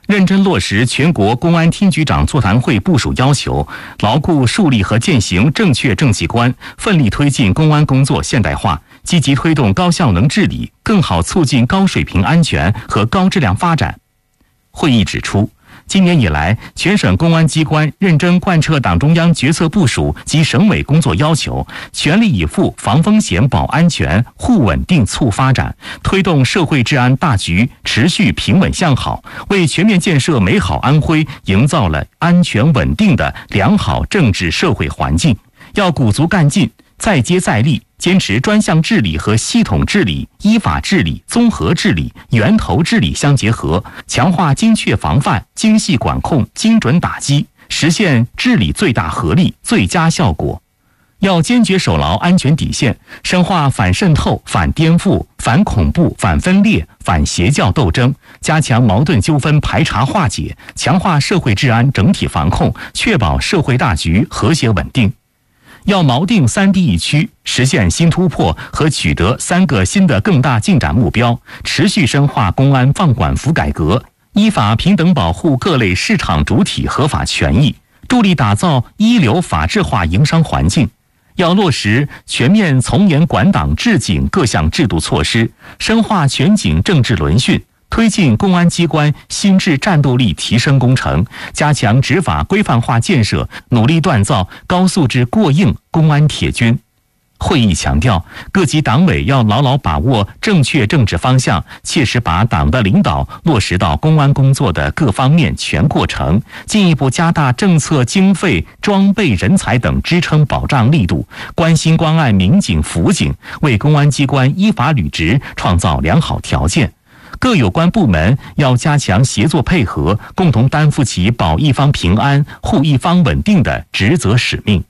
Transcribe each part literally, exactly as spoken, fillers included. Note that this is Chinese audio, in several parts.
认真落实全国公安厅局长座谈会部署要求，牢固树立和践行正确政绩观，奋力推进公安工作现代化，积极推动高效能治理，更好促进高水平安全和高质量发展。会议指出，今年以来，全省公安机关认真贯彻党中央决策部署及省委工作要求，全力以赴防风险、保安全、护稳定、促发展，推动社会治安大局持续平稳向好，为全面建设美好安徽营造了安全稳定的良好政治社会环境。要鼓足干劲，再接再厉，坚持专项治理和系统治理、依法治理、综合治理、源头治理相结合，强化精确防范、精细管控、精准打击，实现治理最大合力、最佳效果。要坚决守牢安全底线，深化反渗透、反颠覆、反恐怖、反分裂、反邪教斗争，加强矛盾纠纷排查化解，强化社会治安整体防控，确保社会大局和谐稳定。要锚定三地一区，实现新突破和取得三个新的更大进展目标，持续深化公安放管服改革，依法平等保护各类市场主体合法权益，助力打造一流法治化营商环境。要落实全面从严管党治警各项制度措施，深化全警政治轮训，推进公安机关心智战斗力提升工程，加强执法规范化建设，努力锻造高素质过硬公安铁军。会议强调，各级党委要牢牢把握正确政治方向，切实把党的领导落实到公安工作的各方面全过程，进一步加大政策、经费、装备、人才等支撑保障力度，关心关爱民警、辅警，为公安机关依法履职创造良好条件。各有关部门要加强协作配合，共同担负起保一方平安、护一方稳定的职责使命。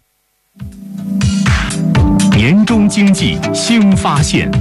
年中经济新发现。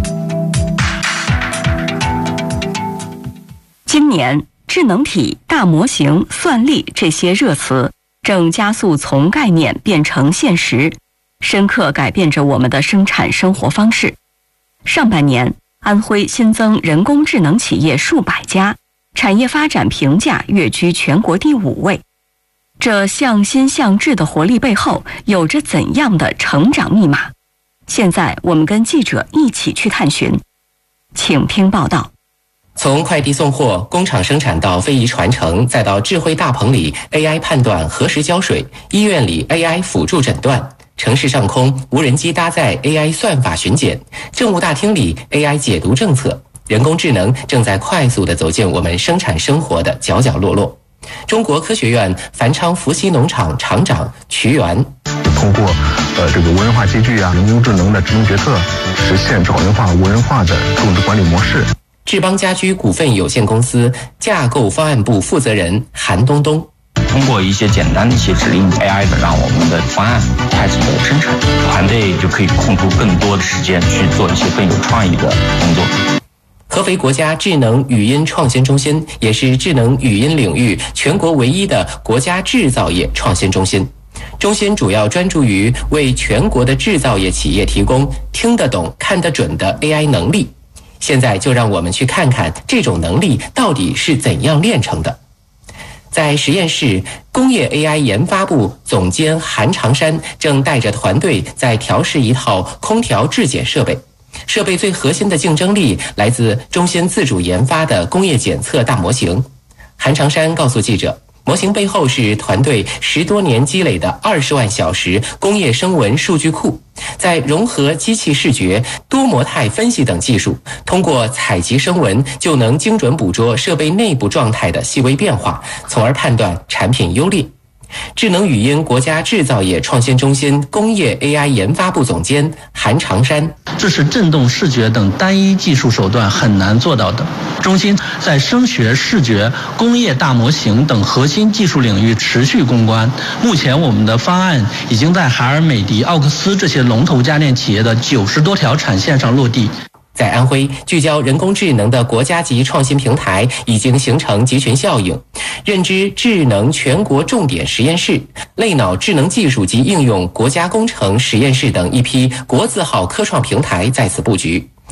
今年智能体、大模型、算力这些热词正加速从概念变成现实，深刻改变着我们的生产生活方式。上半年，安徽新增人工智能企业数百家，产业发展评价跃居全国第五位。这向新向智的活力背后，有着怎样的成长密码？现在我们跟记者一起去探寻，请听报道。 从快递送货、工厂生产到非遗传承，再到智慧大棚里 A I 判断何时浇水，医院里 A I 辅助诊断，城市上空无人机搭载 A I 算法巡检，政务大厅里 A I 解读政策，人工智能正在快速地走进我们生产生活的角角落落。中国科学院繁昌伏羲农场厂长瞿元， 通过呃这个无人化机具啊、人工智能的智能决策，实现少人化、无人化的种植管理模式。 智邦家居股份有限公司架构方案部负责人韩东东， 通过一些简单的一些指令 A I 的，让我们的方案开始的生产，团队就可以空出更多的时间去做一些更有创意的工作。 合肥国家智能语音创新中心也是智能语音领域全国唯一的国家制造业创新中心。中心主要专注于为全国的制造业企业提供听得懂、看得准的 A I 能力。现在就让我们去看看这种能力到底是怎样炼成的。在实验室，工业 A I 研发部总监韩长山正带着团队在调试一套空调质检设备。设备最核心的竞争力来自中心自主研发的工业检测大模型。韩长山告诉记者，模型背后是团队十多年积累的二十万小时工业声纹数据库，在融合机器视觉、多模态分析等技术，通过采集声纹就能精准捕捉设备内部状态的细微变化，从而判断产品优劣。智能语音国家制造业创新中心工业 A I 研发部总监韩长山， 这是震动视觉等单一技术手段很难做到的。中心在声学、视觉、工业大模型等核心技术领域持续攻关。目前我们的方案已经在海尔、美的、奥克斯这些龙头家电企业的九十多条产线上落地。 在安徽，聚焦人工智能的国家级创新平台已经形成集群效应。认知智能全国重点实验室、类脑智能技术及应用国家工程实验室等一批国字号科创平台在此布局。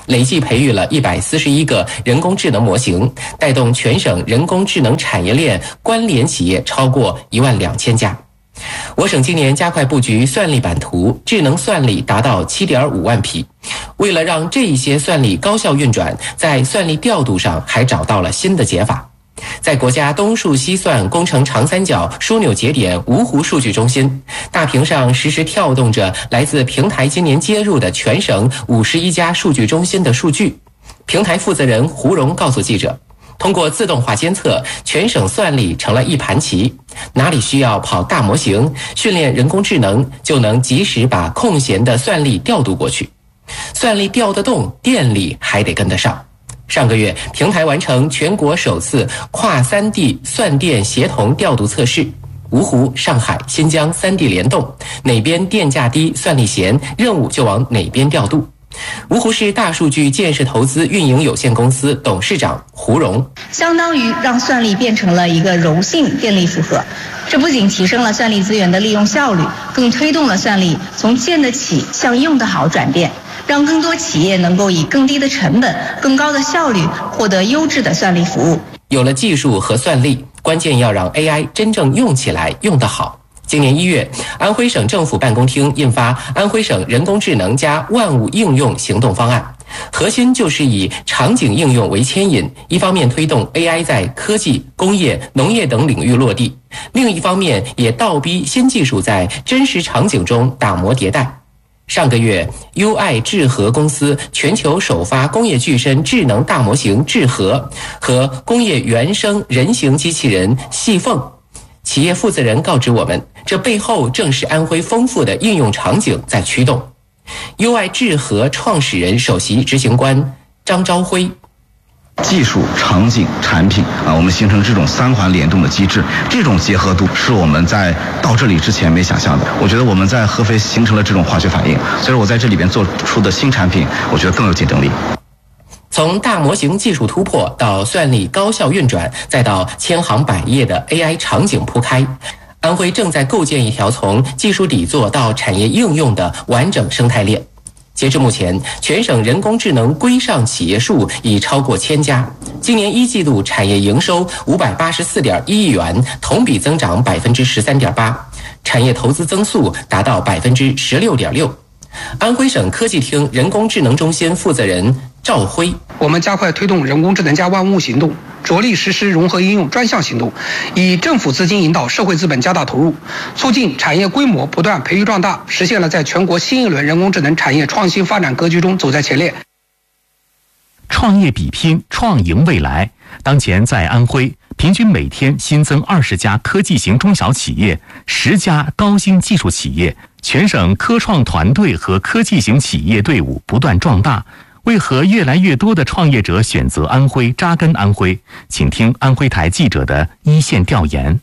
累计培育了一百四十一个人工智能模型，带动全省人工智能产业链关联企业超过一万两千家。我省今年加快布局算力版图，智能算力达到 七点五万匹。为了让这一些算力高效运转，在算力调度上还找到了新的解法。在国家东数西算工程长三角枢纽节点芜湖数据中心，大屏上实时跳动着来自平台今年接入的全省五十一家数据中心的数据。平台负责人胡荣告诉记者，通过自动化监测，全省算力成了一盘棋，哪里需要跑大模型，训练人工智能，就能及时把空闲的算力调度过去。算力调得动，电力还得跟得上。上个月，平台完成全国首次跨三地算电协同调度测试，芜湖、上海、新疆三地联动，哪边电价低、算力闲，任务就往哪边调度。芜湖市大数据建设投资运营有限公司董事长胡荣， 相当于让算力变成了一个柔性电力负荷，这不仅提升了算力资源的利用效率，更推动了算力从建得起向用得好转变，让更多企业能够以更低的成本、更高的效率获得优质的算力服务。 有了技术和算力，关键要让 A I 真正用起来，用得好。今年一月，安徽省政府办公厅印发《安徽省人工智能加万物应用行动方案》，核心就是以场景应用为牵引，一方面推动 A I 在科技、工业、农业等领域落地，另一方面也倒逼新技术在真实场景中打磨迭代。上个月 ，U I 智核公司全球首发工业具身智能大模型智核和工业原生人形机器人细凤。企业负责人告知我们，这背后正是安徽丰富的应用场景在驱动。U I 智核创始人、首席执行官张朝辉。 技术、场景、产品啊，我们形成这种三环联动的机制，这种结合度是我们在到这里之前没想象的。我觉得我们在合肥形成了这种化学反应，所以我在这里边做出的新产品，我觉得更有竞争力。 从大模型技术突破到算力高效运转，再到千行百业的 A I 场景铺开，安徽正在构建一条从技术底座到产业应用的完整生态链。截至目前，全省人工智能规上企业数已超过千家。今年一季度产业营收五百八十四点一亿元，同比增长百分之十三点八，产业投资增速达到百分之十六点六。安徽省科技厅人工智能中心负责人赵辉， 我们加快推动人工智能加万物行动，着力实施融合应用专项行动，以政府资金引导社会资本加大投入，促进产业规模不断培育壮大，实现了在全国新一轮人工智能产业创新发展格局中走在前列。 创业比拼，创赢未来。当前在安徽，平均每天新增二十家科技型中小企业，十家高新技术企业，全省科创团队和科技型企业队伍不断壮大。为何越来越多的创业者选择安徽，扎根安徽？请听安徽台记者的一线调研。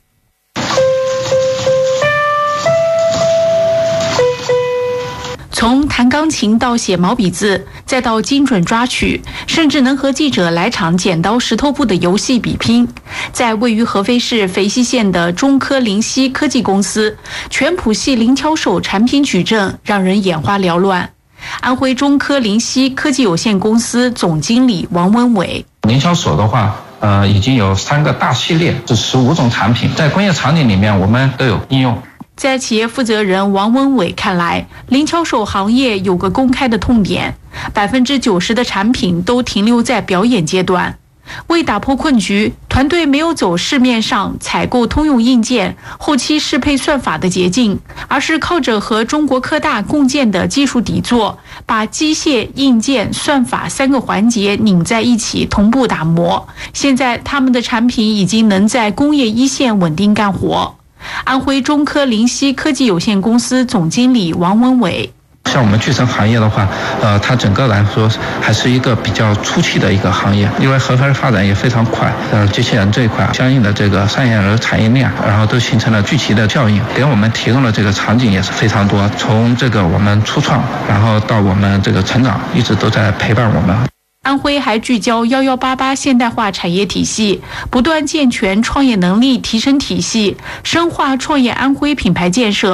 从弹钢琴到写毛笔字，再到精准抓取，甚至能和记者来场剪刀石头布的游戏比拼，在位于合肥市肥西县的中科灵犀科技公司，全谱系零敲手产品矩阵让人眼花缭乱。安徽中科灵犀科技有限公司总经理王文伟， 零敲手的话呃，已经有三个大系列，是十五种产品，在工业场景里面我们都有应用。 在企业负责人王文伟看来，零敲手行业有个公开的痛点，百分之九十的产品都停留在表演阶段。为打破困局，团队没有走市面上采购通用硬件、后期适配算法的捷径，而是靠着和中国科大共建的技术底座，把机械、硬件、算法三个环节拧在一起，同步打磨。现在他们的产品已经能在工业一线稳定干活。安徽中科灵犀科技有限公司总经理王文伟， 像我们巨神行业的话，呃，它整个来说还是一个比较初期的一个行业，因为合肥发展也非常快，呃，机器人这一块相应的这个商业额产业链，然后都形成了聚集的效应，给我们提供了这个场景也是非常多，从这个我们初创，然后到我们这个成长，一直都在陪伴我们。 安徽还聚焦一一八八现代化产业体系，不断健全创业能力提升体系，深化创业安徽品牌建设。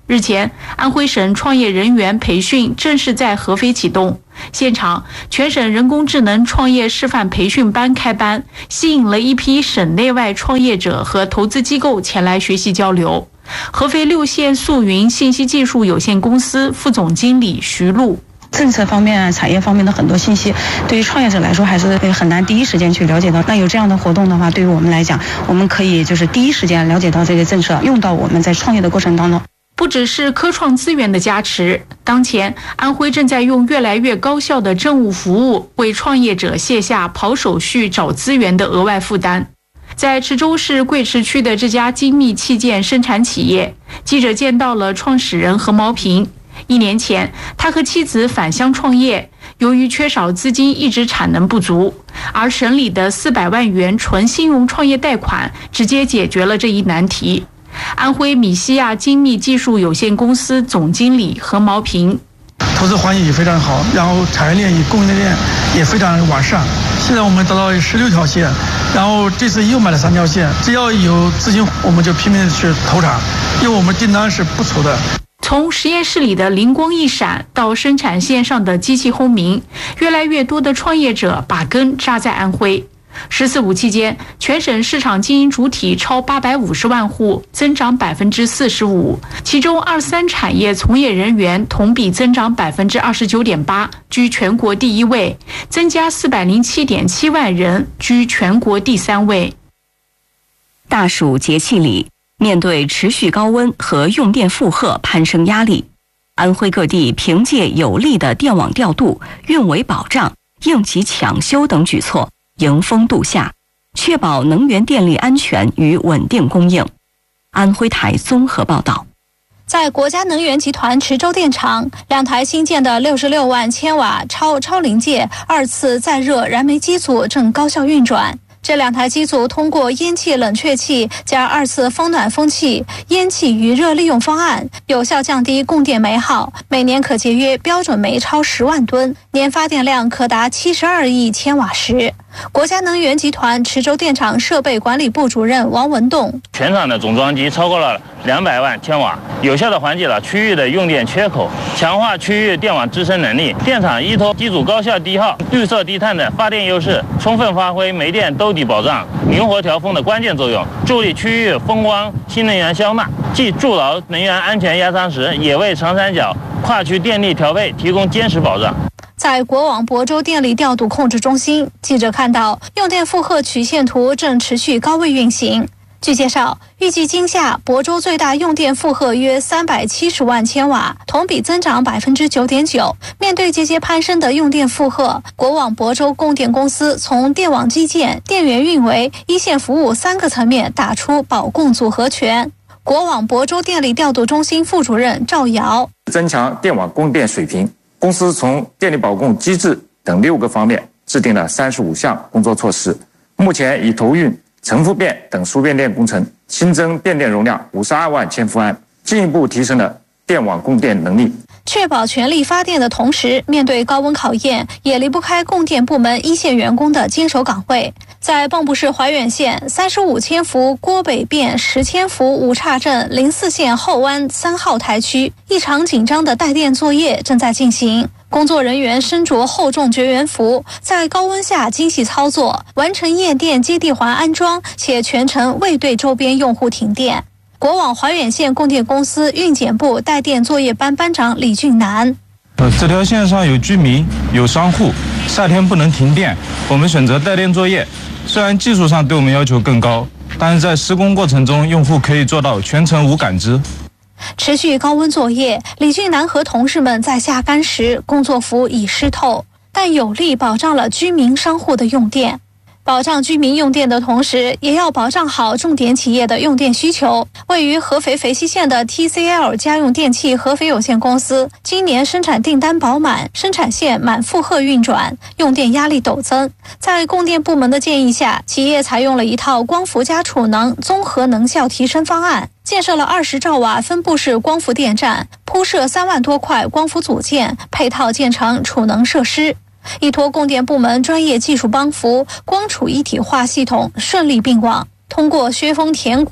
日前，安徽省创业人员培训正式在合肥启动。现场，全省人工智能创业示范培训班开班，吸引了一批省内外创业者和投资机构前来学习交流。合肥六线速云信息技术有限公司副总经理徐璐。 政策方面啊，产业方面的很多信息，对于创业者来说还是很难第一时间去了解到。那有这样的活动的话，对于我们来讲，我们可以就是第一时间了解到这个政策，用到我们在创业的过程当中。 不只是科创资源的加持，当前安徽正在用越来越高效的政务服务，为创业者卸下跑手续、找资源的额外负担。在池州市贵池区的这家精密器件生产企业，记者见到了创始人何毛平。一年前，他和妻子返乡创业，由于缺少资金，一直产能不足，而省里的四百万元纯信用创业贷款直接解决了这一难题。安徽米西亚精密技术有限公司总经理何毛平： 投资环境也非常好，然后产业链与供应链也非常完善。现在我们达到十六条线，然后这次又买了三条线，只要有资金，我们就拼命的去投产，因为我们订单是不愁的。 从实验室里的灵光一闪到生产线上的机器轰鸣，越来越多的创业者把根扎在安徽。十四五期间，全省市场经营主体超八百五十万户，增长百分之四十五，其中二三产业从业人员同比增长百分之二十九点八，居全国第一位，增加四百零七点七万人，居全国第三位。 大暑节气里，面对持续高温和用电负荷攀升压力，安徽各地凭借有力的电网调度、运维保障、应急抢修等举措，迎风度夏，确保能源电力安全与稳定供应。安徽台综合报道。 在国家能源集团池州电厂，两台新建的六十六万千瓦超超临界二次再热燃煤机组正高效运转。这两台机组通过烟气冷却器加二次风暖风器、烟气余热利用方案，有效降低供电煤耗，每年可节约标准煤超十万吨，年发电量可达七十二亿千瓦时。国家能源集团池州电厂设备管理部主任王文栋： 全厂的总装机超过了两百万千瓦，有效地缓解了区域的用电缺口，强化区域电网支撑能力。电厂依托机组高效低耗、绿色低碳的发电优势，充分发挥煤电兜底保障、灵活调峰的关键作用，助力区域风光新能源消纳，既筑牢能源安全压舱石，也为长三角跨区电力调配提供坚实保障。 在国网亳州电力调度控制中心，记者看到用电负荷曲线图正持续高位运行。据介绍，预计今夏亳州最大用电负荷约三百七十万千瓦，同比增长百分之九点九。面对节节攀升的用电负荷，国网亳州供电公司从电网基建、电源运维、一线服务三个层面打出保供组合拳。国网亳州电力调度中心副主任赵瑶： 增强电网供电水平，公司从电力保供机制等六个方面制定了三十五项工作措施，目前已投运承复变等输变电工程，新增变电容量五十二万千伏安，进一步提升了电网供电能力。 确保全力发电的同时，面对高温考验，也离不开供电部门一线员工的坚守岗位。在蚌埠市怀远县三十五千伏郭北卞十千伏五岔镇零四县后湾三号台区，异常紧张的带电作业正在进行。工作人员身着厚重绝缘服，在高温下精细操作，完成夜电接地环安装，且全程未对周边用户停电。国网怀远县供电公司运检部带电作业班班长李俊南： 呃，这条线上有居民、有商户，夏天不能停电，我们选择带电作业。虽然技术上对我们要求更高，但是在施工过程中，用户可以做到全程无感知。 持续高温作业，李俊南和同事们在下班时，工作服已湿透，但有力保障了居民商户的用电。保障居民用电的同时，也要保障好重点企业的用电需求。位于合肥肥西县的 T C L 家用电器合肥有限公司，今年生产订单饱满，生产线满负荷运转，用电压力陡增。在供电部门的建议下，企业采用了一套光伏加储能综合能效提升方案，建设了二十兆瓦分布式光伏电站，铺设三万多块光伏组件，配套建成储能设施。依托供电部门专业技术帮扶，光储一体化系统顺利并网，通过削峰填谷、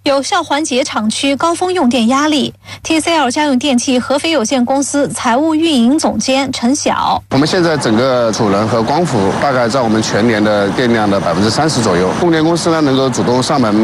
有效缓解厂区高峰用电压力。T C L 家用电器合肥有限公司财务运营总监陈晓： 我们现在整个储能和光伏大概在我们全年的电量的百分之三十左右。供电公司呢能够主动上门